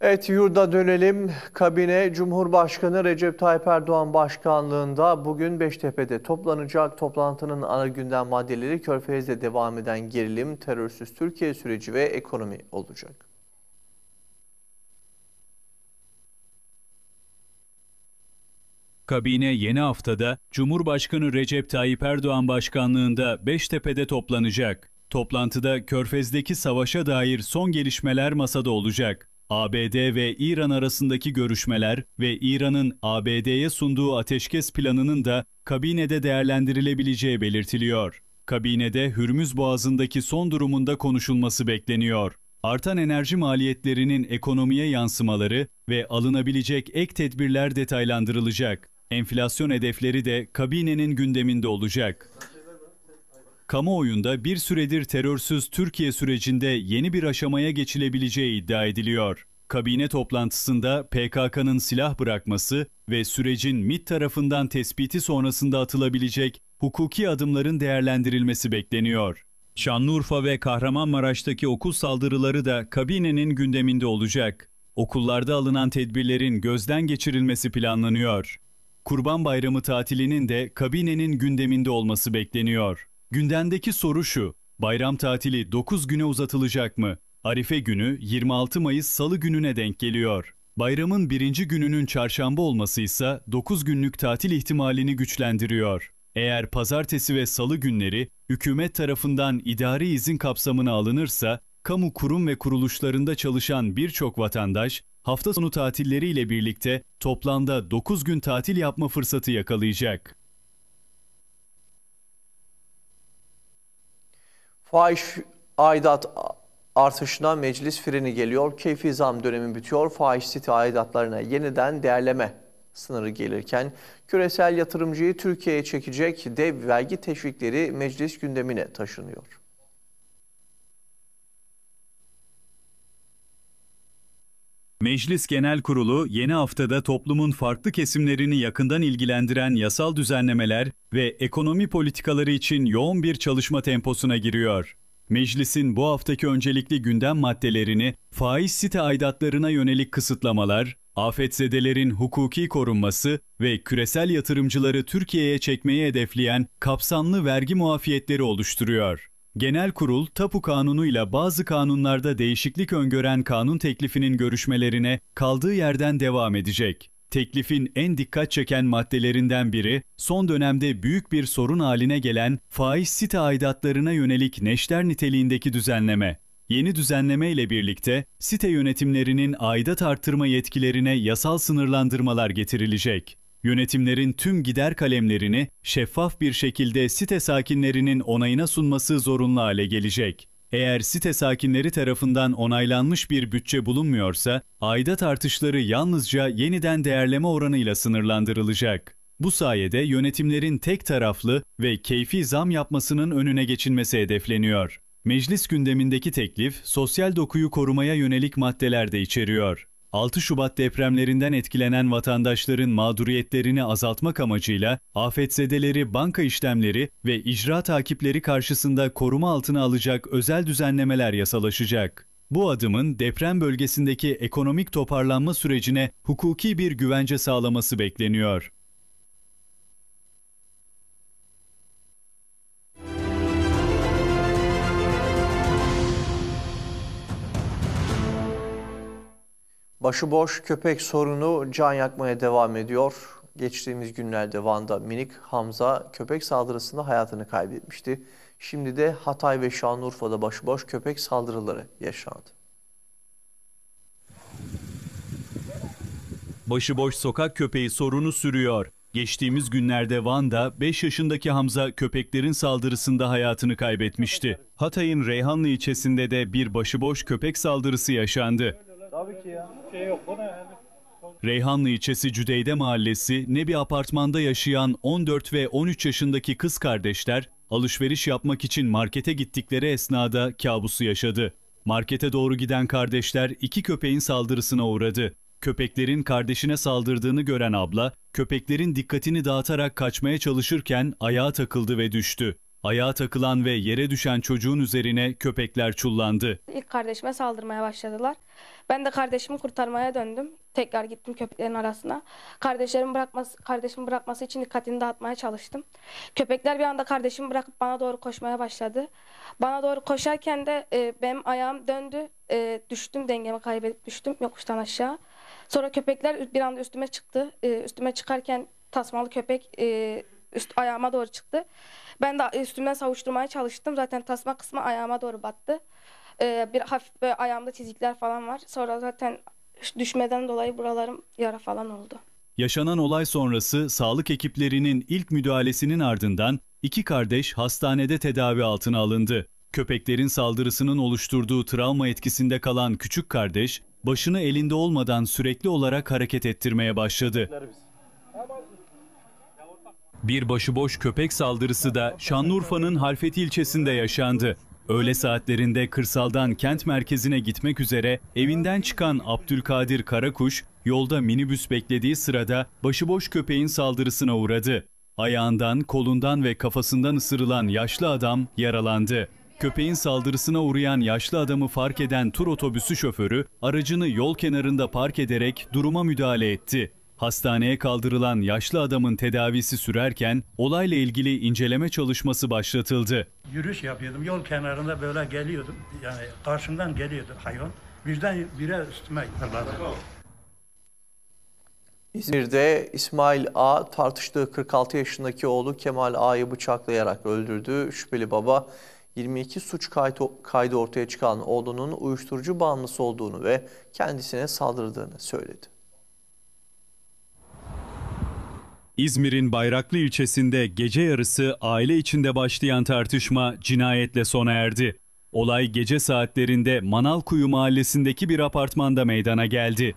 Evet, yurda dönelim. Kabine Cumhurbaşkanı Recep Tayyip Erdoğan başkanlığında bugün Beştepe'de toplanacak. Toplantının ana gündem maddeleri Körfez'de devam eden gerilim, terörsüz Türkiye süreci ve ekonomi olacak. Kabine yeni haftada Cumhurbaşkanı Recep Tayyip Erdoğan başkanlığında Beştepe'de toplanacak. Toplantıda Körfez'deki savaşa dair son gelişmeler masada olacak. ABD ve İran arasındaki görüşmeler ve İran'ın ABD'ye sunduğu ateşkes planının da kabinede değerlendirilebileceği belirtiliyor. Kabinede Hürmüz Boğazı'ndaki son durumunda konuşulması bekleniyor. Artan enerji maliyetlerinin ekonomiye yansımaları ve alınabilecek ek tedbirler detaylandırılacak. Enflasyon hedefleri de kabinenin gündeminde olacak. Kamuoyunda bir süredir terörsüz Türkiye sürecinde yeni bir aşamaya geçilebileceği iddia ediliyor. Kabine toplantısında PKK'nın silah bırakması ve sürecin MİT tarafından tespiti sonrasında atılabilecek hukuki adımların değerlendirilmesi bekleniyor. Şanlıurfa ve Kahramanmaraş'taki okul saldırıları da kabinenin gündeminde olacak. Okullarda alınan tedbirlerin gözden geçirilmesi planlanıyor. Kurban Bayramı tatilinin de kabinenin gündeminde olması bekleniyor. Gündemdeki soru şu: bayram tatili 9 güne uzatılacak mı? Arife günü 26 Mayıs Salı gününe denk geliyor. Bayramın birinci gününün çarşamba olması ise 9 günlük tatil ihtimalini güçlendiriyor. Eğer pazartesi ve salı günleri hükümet tarafından idari izin kapsamına alınırsa, kamu kurum ve kuruluşlarında çalışan birçok vatandaş hafta sonu tatilleriyle birlikte toplamda 9 gün tatil yapma fırsatı yakalayacak. Fahiş aidat artışına meclis freni geliyor. Keyfi zam dönemi bitiyor. Fahiş site aidatlarına yeniden değerleme sınırı gelirken küresel yatırımcıyı Türkiye'ye çekecek dev vergi teşvikleri meclis gündemine taşınıyor. Meclis Genel Kurulu yeni haftada toplumun farklı kesimlerini yakından ilgilendiren yasal düzenlemeler ve ekonomi politikaları için yoğun bir çalışma temposuna giriyor. Meclisin bu haftaki öncelikli gündem maddelerini faiz site aidatlarına yönelik kısıtlamalar, afetzedelerin hukuki korunması ve küresel yatırımcıları Türkiye'ye çekmeyi hedefleyen kapsamlı vergi muafiyetleri oluşturuyor. Genel Kurul, Tapu Kanunu'yla bazı kanunlarda değişiklik öngören kanun teklifinin görüşmelerine kaldığı yerden devam edecek. Teklifin en dikkat çeken maddelerinden biri, son dönemde büyük bir sorun haline gelen faiz site aidatlarına yönelik neşter niteliğindeki düzenleme. Yeni düzenleme ile birlikte site yönetimlerinin aidat artırma yetkilerine yasal sınırlandırmalar getirilecek. Yönetimlerin tüm gider kalemlerini şeffaf bir şekilde site sakinlerinin onayına sunması zorunlu hale gelecek. Eğer site sakinleri tarafından onaylanmış bir bütçe bulunmuyorsa, aidat artışları yalnızca yeniden değerleme oranıyla sınırlandırılacak. Bu sayede yönetimlerin tek taraflı ve keyfi zam yapmasının önüne geçilmesi hedefleniyor. Meclis gündemindeki teklif, sosyal dokuyu korumaya yönelik maddeler de içeriyor. 6 Şubat depremlerinden etkilenen vatandaşların mağduriyetlerini azaltmak amacıyla afetzedeleri banka işlemleri ve icra takipleri karşısında koruma altına alacak özel düzenlemeler yasalaşacak. Bu adımın deprem bölgesindeki ekonomik toparlanma sürecine hukuki bir güvence sağlaması bekleniyor. Başıboş köpek sorunu can yakmaya devam ediyor. Geçtiğimiz günlerde Van'da minik Hamza köpek saldırısında hayatını kaybetmişti. Şimdi de Hatay ve Şanlıurfa'da başıboş köpek saldırıları yaşandı. Başıboş sokak köpeği sorunu sürüyor. Geçtiğimiz günlerde Van'da 5 yaşındaki Hamza köpeklerin saldırısında hayatını kaybetmişti. Hatay'ın Reyhanlı ilçesinde de bir başıboş köpek saldırısı yaşandı. Tabii ki ya. Şey yok. Bu ne yani? Reyhanlı ilçesi Cüdeyde Mahallesi, Nebi Apartman'da yaşayan 14 ve 13 yaşındaki kız kardeşler alışveriş yapmak için markete gittikleri esnada kabusu yaşadı. Markete doğru giden kardeşler 2 köpeğin saldırısına uğradı. Köpeklerin kardeşine saldırdığını gören abla, köpeklerin dikkatini dağıtarak kaçmaya çalışırken ayağa takıldı ve düştü. Ayağa takılan ve yere düşen çocuğun üzerine köpekler çullandı. İlk kardeşime saldırmaya başladılar. Ben de kardeşimi kurtarmaya döndüm. Tekrar gittim köpeklerin arasına. Kardeşimi bırakması için dikkatini dağıtmaya çalıştım. Köpekler bir anda kardeşimi bırakıp bana doğru koşmaya başladı. Bana doğru koşarken de benim ayağım döndü. Düştüm, dengemi kaybedip düştüm yokuştan aşağı. Sonra köpekler bir anda üstüme çıktı. Üstüme çıkarken tasmalı köpek ayağıma doğru çıktı. Ben de üstümden savuşturmaya çalıştım. Zaten tasma kısmı ayağıma doğru battı. Bir hafif böyle ayağımda çizikler falan var. Sonra zaten düşmeden dolayı buralarım yara falan oldu. Yaşanan olay sonrası sağlık ekiplerinin ilk müdahalesinin ardından iki kardeş hastanede tedavi altına alındı. Köpeklerin saldırısının oluşturduğu travma etkisinde kalan küçük kardeş, başını elinde olmadan sürekli olarak hareket ettirmeye başladı. Bir başıboş köpek saldırısı da Şanlıurfa'nın Halfeti ilçesinde yaşandı. Öğle saatlerinde kırsaldan kent merkezine gitmek üzere evinden çıkan Abdülkadir Karakuş, yolda minibüs beklediği sırada başıboş köpeğin saldırısına uğradı. Ayağından, kolundan ve kafasından ısırılan yaşlı adam yaralandı. Köpeğin saldırısına uğrayan yaşlı adamı fark eden tur otobüsü şoförü aracını yol kenarında park ederek duruma müdahale etti. Hastaneye kaldırılan yaşlı adamın tedavisi sürerken olayla ilgili inceleme çalışması başlatıldı. Yürüyüş yapıyordum. Yol kenarında böyle geliyordum. Yani karşımdan geliyordu hayvan. Birden bire üstüme fırladı. İzmir'de İsmail A. tartıştığı 46 yaşındaki oğlu Kemal A'yı bıçaklayarak öldürdü. Şüpheli baba 22 suç kaydı ortaya çıkan oğlunun uyuşturucu bağımlısı olduğunu ve kendisine saldırdığını söyledi. İzmir'in Bayraklı ilçesinde gece yarısı aile içinde başlayan tartışma cinayetle sona erdi. Olay gece saatlerinde Manavkuyu mahallesindeki bir apartmanda meydana geldi.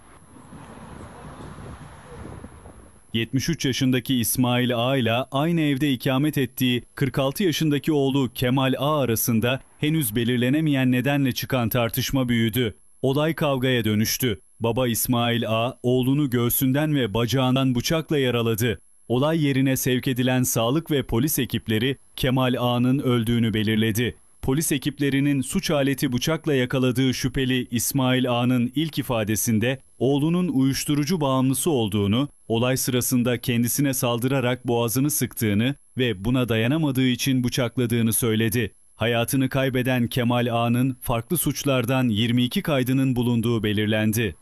73 yaşındaki İsmail A ile aynı evde ikamet ettiği 46 yaşındaki oğlu Kemal A arasında henüz belirlenemeyen nedenle çıkan tartışma büyüdü. Olay kavgaya dönüştü. Baba İsmail A, oğlunu göğsünden ve bacağından bıçakla yaraladı. Olay yerine sevk edilen sağlık ve polis ekipleri Kemal A'nın öldüğünü belirledi. Polis ekiplerinin suç aleti bıçakla yakaladığı şüpheli İsmail A'nın ilk ifadesinde oğlunun uyuşturucu bağımlısı olduğunu, olay sırasında kendisine saldırarak boğazını sıktığını ve buna dayanamadığı için bıçakladığını söyledi. Hayatını kaybeden Kemal A'nın farklı suçlardan 22 kaydının bulunduğu belirlendi.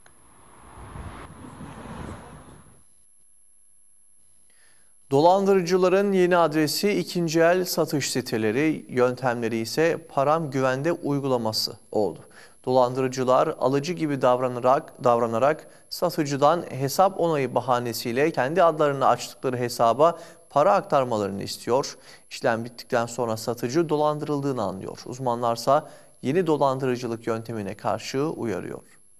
Dolandırıcıların yeni adresi ikinci el satış siteleri, yöntemleri ise Param Güvende uygulaması oldu. Dolandırıcılar alıcı gibi davranarak satıcıdan hesap onayı bahanesiyle kendi adlarını açtıkları hesaba para aktarmalarını istiyor. İşlem bittikten sonra satıcı dolandırıldığını anlıyor. Uzmanlarsa yeni dolandırıcılık yöntemine karşı uyarıyor.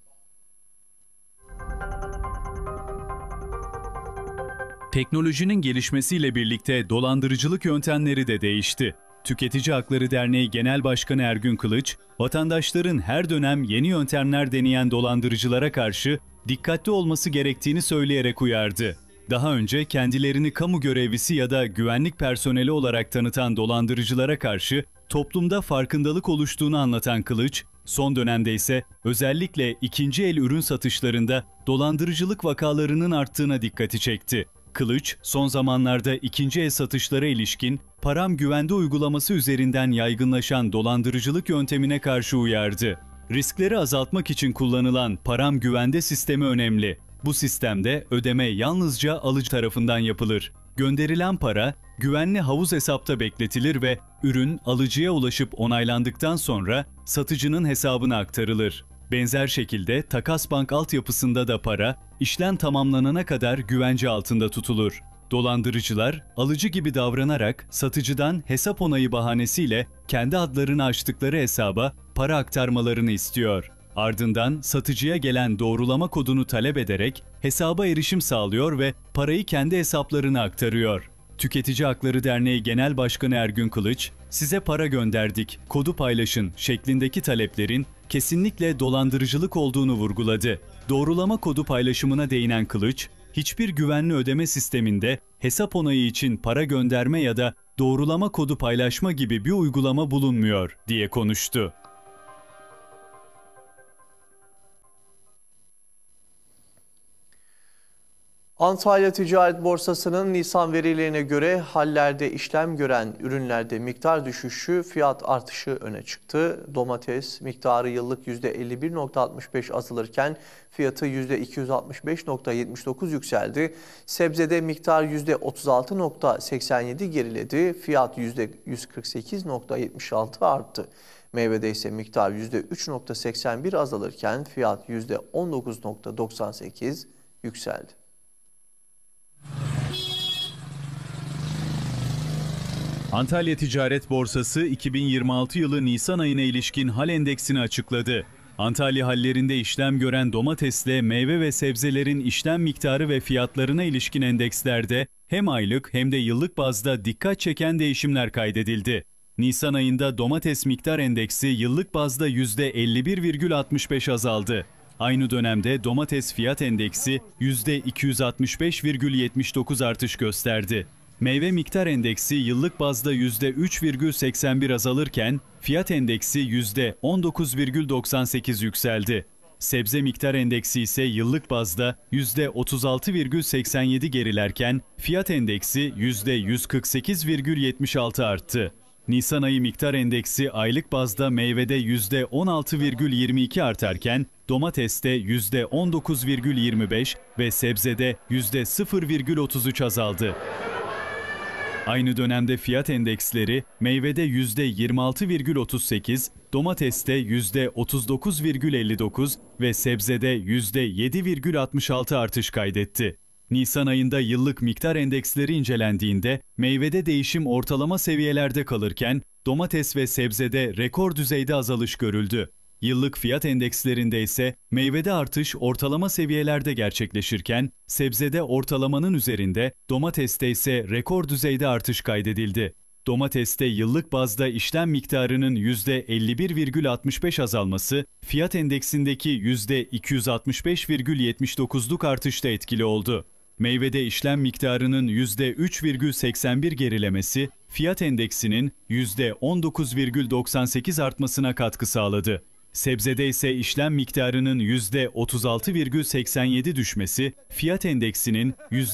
Teknolojinin gelişmesiyle birlikte dolandırıcılık yöntemleri de değişti. Tüketici Hakları Derneği Genel Başkanı Ergün Kılıç, vatandaşların her dönem yeni yöntemler deneyen dolandırıcılara karşı dikkatli olması gerektiğini söyleyerek uyardı. Daha önce kendilerini kamu görevlisi ya da güvenlik personeli olarak tanıtan dolandırıcılara karşı toplumda farkındalık oluştuğunu anlatan Kılıç, son dönemde ise özellikle ikinci el ürün satışlarında dolandırıcılık vakalarının arttığına dikkati çekti. Kılıç, son zamanlarda ikinci el satışlara ilişkin Param Güvende uygulaması üzerinden yaygınlaşan dolandırıcılık yöntemine karşı uyardı. Riskleri azaltmak için kullanılan Param Güvende sistemi önemli. Bu sistemde ödeme yalnızca alıcı tarafından yapılır. Gönderilen para güvenli havuz hesapta bekletilir ve ürün alıcıya ulaşıp onaylandıktan sonra satıcının hesabına aktarılır. Benzer şekilde Takas Bank altyapısında da para işlem tamamlanana kadar güvence altında tutulur. Dolandırıcılar alıcı gibi davranarak satıcıdan hesap onayı bahanesiyle kendi adlarını açtıkları hesaba para aktarmalarını istiyor. Ardından satıcıya gelen doğrulama kodunu talep ederek hesaba erişim sağlıyor ve parayı kendi hesaplarına aktarıyor. Tüketici Hakları Derneği Genel Başkanı Ergün Kılıç, "Size para gönderdik, kodu paylaşın" şeklindeki taleplerin kesinlikle dolandırıcılık olduğunu vurguladı. Doğrulama kodu paylaşımına değinen Kılıç, hiçbir güvenli ödeme sisteminde hesap onayı için para gönderme ya da doğrulama kodu paylaşma gibi bir uygulama bulunmuyor diye konuştu. Antalya Ticaret Borsası'nın Nisan verilerine göre hallerde işlem gören ürünlerde miktar düşüşü, fiyat artışı öne çıktı. Domates miktarı yıllık %51,65 azalırken fiyatı %265,79 yükseldi. Sebzede miktar %36,87 geriledi, fiyat %148,76 arttı. Meyvede ise miktar %3,81 azalırken fiyat %19,98 yükseldi. Antalya Ticaret Borsası 2026 yılı Nisan ayına ilişkin hal endeksini açıkladı. Antalya hallerinde işlem gören domatesle meyve ve sebzelerin işlem miktarı ve fiyatlarına ilişkin endekslerde hem aylık hem de yıllık bazda dikkat çeken değişimler kaydedildi. Nisan ayında domates miktar endeksi yıllık bazda %51,65 azaldı. Aynı dönemde domates fiyat endeksi %265,79 artış gösterdi. Meyve miktar endeksi yıllık bazda %3,81 azalırken fiyat endeksi %19,98 yükseldi. Sebze miktar endeksi ise yıllık bazda %36,87 gerilerken fiyat endeksi %148,76 arttı. Nisan ayı miktar endeksi aylık bazda meyvede %16,22 artarken domateste %19,25 ve sebzede %0,33 azaldı. Aynı dönemde fiyat endeksleri meyvede %26,38, domateste %39,59 ve sebzede %7,66 artış kaydetti. Nisan ayında yıllık miktar endeksleri incelendiğinde meyvede değişim ortalama seviyelerde kalırken domates ve sebzede rekor düzeyde azalış görüldü. Yıllık fiyat endekslerinde ise meyvede artış ortalama seviyelerde gerçekleşirken sebzede ortalamanın üzerinde, domateste ise rekor düzeyde artış kaydedildi. Domateste yıllık bazda işlem miktarının %51,65 azalması, fiyat endeksindeki %265,79'luk artışta etkili oldu. Meyvede işlem miktarının %3,81 gerilemesi, fiyat endeksinin %19,98 artmasına katkı sağladı. Sebzede ise işlem miktarının %36,87 düşmesi, fiyat endeksinin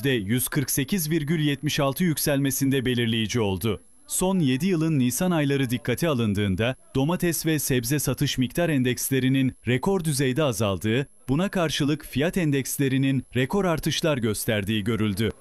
%148,76 yükselmesinde belirleyici oldu. Son 7 yılın Nisan ayları dikkate alındığında domates ve sebze satış miktar endekslerinin rekor düzeyde azaldığı, buna karşılık fiyat endekslerinin rekor artışlar gösterdiği görüldü.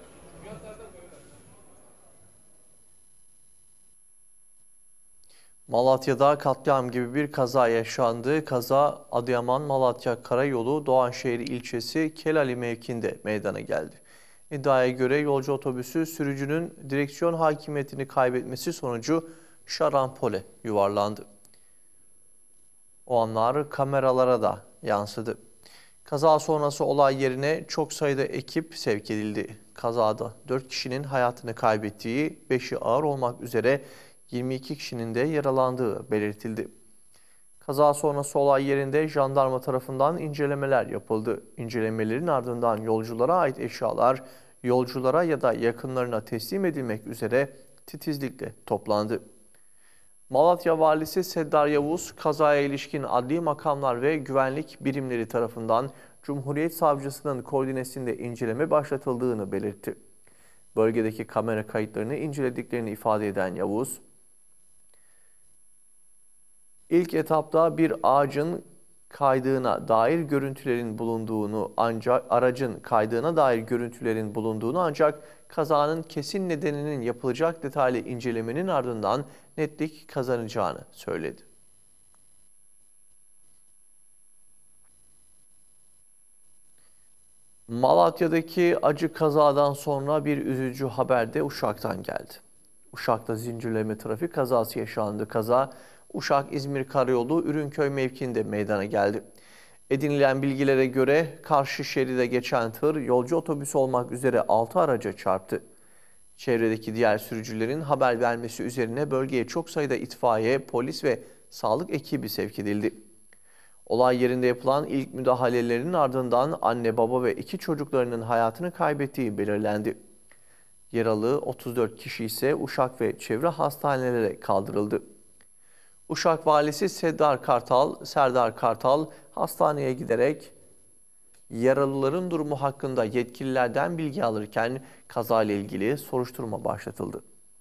Malatya'da katliam gibi bir kaza yaşandı. Kaza Adıyaman-Malatya Karayolu Doğanşehir ilçesi Kelali mevkiinde meydana geldi. İddiaya göre yolcu otobüsü sürücünün direksiyon hakimiyetini kaybetmesi sonucu şarampole yuvarlandı. O anlar kameralara da yansıdı. Kaza sonrası olay yerine çok sayıda ekip sevk edildi. Kazada 4 kişinin hayatını kaybettiği, 5'i ağır olmak üzere 22 kişinin de yaralandığı belirtildi. Kaza sonrası olay yerinde jandarma tarafından incelemeler yapıldı. İncelemelerin ardından yolculara ait eşyalar yolculara ya da yakınlarına teslim edilmek üzere titizlikle toplandı. Malatya Valisi Seddar Yavuz, kazaya ilişkin adli makamlar ve güvenlik birimleri tarafından Cumhuriyet Savcısının koordinesinde inceleme başlatıldığını belirtti. Bölgedeki kamera kayıtlarını incelediklerini ifade eden Yavuz, İlk etapta bir ağacın kaydığına dair görüntülerin bulunduğunu ancak kazanın kesin nedeninin yapılacak detaylı incelemenin ardından netlik kazanacağını söyledi. Malatya'daki acı kazadan sonra bir üzücü haber de Uşak'tan geldi. Uşak'ta zincirleme trafik kazası yaşandı. Kaza Uşak-İzmir Karayolu Ürünköy mevkiinde meydana geldi. Edinilen bilgilere göre karşı şeride geçen tır yolcu otobüsü olmak üzere 6 araca çarptı. Çevredeki diğer sürücülerin haber vermesi üzerine bölgeye çok sayıda itfaiye, polis ve sağlık ekibi sevk edildi. Olay yerinde yapılan ilk müdahalelerin ardından anne baba ve 2 çocuklarının hayatını kaybettiği belirlendi. Yaralı 34 kişi ise Uşak ve çevre hastanelere kaldırıldı. Uşak valisi Serdar Kartal hastaneye giderek yaralıların durumu hakkında yetkililerden bilgi alırken kazayla ilgili soruşturma başlatıldı.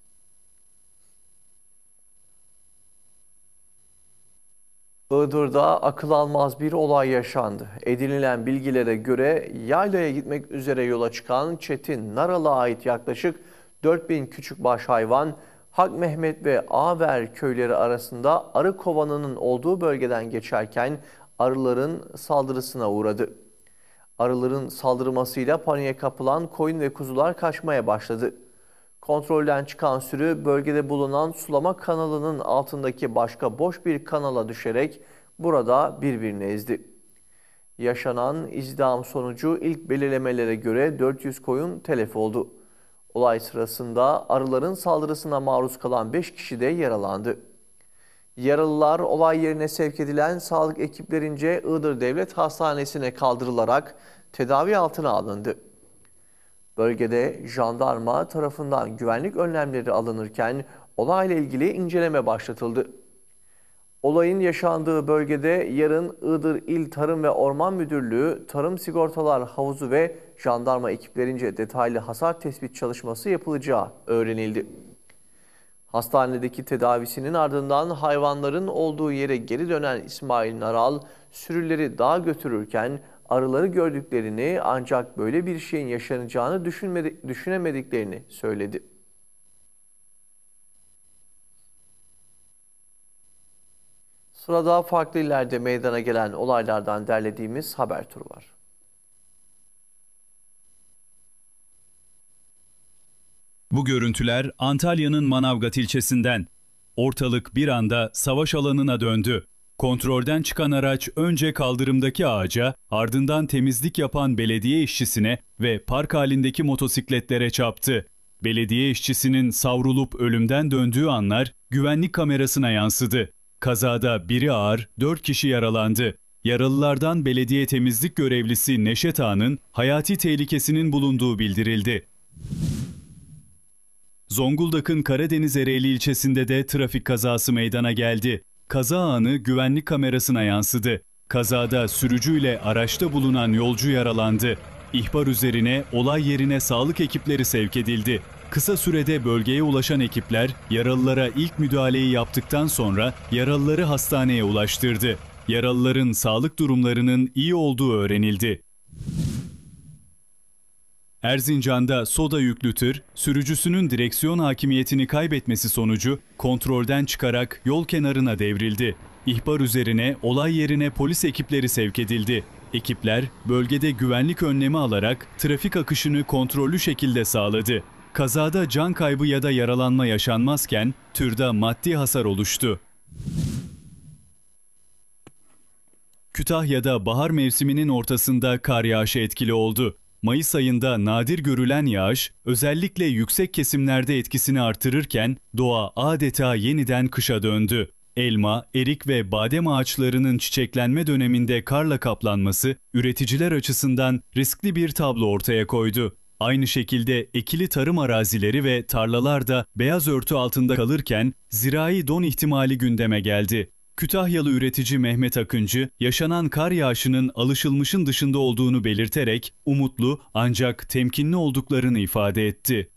Iğdır'da akıl almaz bir olay yaşandı. Edinilen bilgilere göre yaylaya gitmek üzere yola çıkan Çetin Naral'a ait yaklaşık 4000 küçükbaş hayvan Hak Mehmet ve Ağver köyleri arasında arı kovanının olduğu bölgeden geçerken arıların saldırısına uğradı. Arıların saldırmasıyla paniğe kapılan koyun ve kuzular kaçmaya başladı. Kontrolden çıkan sürü bölgede bulunan sulama kanalının altındaki başka boş bir kanala düşerek burada birbirini ezdi. Yaşanan izdiham sonucu ilk belirlemelere göre 400 koyun telef oldu. Olay sırasında arıların saldırısına maruz kalan 5 kişi de yaralandı. Yaralılar olay yerine sevk edilen sağlık ekiplerince Iğdır Devlet Hastanesi'ne kaldırılarak tedavi altına alındı. Bölgede jandarma tarafından güvenlik önlemleri alınırken olayla ilgili inceleme başlatıldı. Olayın yaşandığı bölgede yarın Iğdır İl Tarım ve Orman Müdürlüğü, Tarım Sigortalar Havuzu ve jandarma ekiplerince detaylı hasar tespit çalışması yapılacağı öğrenildi. Hastanedeki tedavisinin ardından hayvanların olduğu yere geri dönen İsmail Naral, sürüleri dağa götürürken arıları gördüklerini ancak böyle bir şeyin yaşanacağını düşünemediklerini söyledi. Sırada farklı illerde meydana gelen olaylardan derlediğimiz haber turu var. Bu görüntüler Antalya'nın Manavgat ilçesinden. Ortalık bir anda savaş alanına döndü. Kontrolden çıkan araç önce kaldırımdaki ağaca, ardından temizlik yapan belediye işçisine ve park halindeki motosikletlere çarptı. Belediye işçisinin savrulup ölümden döndüğü anlar güvenlik kamerasına yansıdı. Kazada biri ağır, 4 kişi yaralandı. Yaralılardan belediye temizlik görevlisi Neşet Ağa'nın hayati tehlikesinin bulunduğu bildirildi. Zonguldak'ın Karadeniz Ereğli ilçesinde de trafik kazası meydana geldi. Kaza anı güvenlik kamerasına yansıdı. Kazada sürücüyle araçta bulunan yolcu yaralandı. İhbar üzerine olay yerine sağlık ekipleri sevk edildi. Kısa sürede bölgeye ulaşan ekipler yaralılara ilk müdahaleyi yaptıktan sonra yaralıları hastaneye ulaştırdı. Yaralıların sağlık durumlarının iyi olduğu öğrenildi. Erzincan'da soda yüklü tır, sürücüsünün direksiyon hakimiyetini kaybetmesi sonucu kontrolden çıkarak yol kenarına devrildi. İhbar üzerine olay yerine polis ekipleri sevk edildi. Ekipler bölgede güvenlik önlemi alarak trafik akışını kontrollü şekilde sağladı. Kazada can kaybı ya da yaralanma yaşanmazken tırda maddi hasar oluştu. Kütahya'da bahar mevsiminin ortasında kar yağışı etkili oldu. Mayıs ayında nadir görülen yağış özellikle yüksek kesimlerde etkisini artırırken doğa adeta yeniden kışa döndü. Elma, erik ve badem ağaçlarının çiçeklenme döneminde karla kaplanması üreticiler açısından riskli bir tablo ortaya koydu. Aynı şekilde ekili tarım arazileri ve tarlalar da beyaz örtü altında kalırken zirai don ihtimali gündeme geldi. Kütahyalı üretici Mehmet Akıncı, yaşanan kar yağışının alışılmışın dışında olduğunu belirterek umutlu ancak temkinli olduklarını ifade etti.